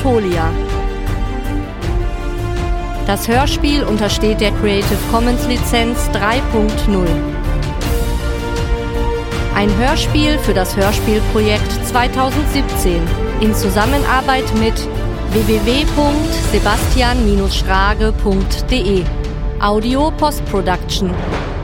Apostolia. Das Hörspiel untersteht der Creative Commons Lizenz 3.0. Ein Hörspiel für das Hörspielprojekt 2017 in Zusammenarbeit mit www.sebastian-schrage.de. Audio Post Production.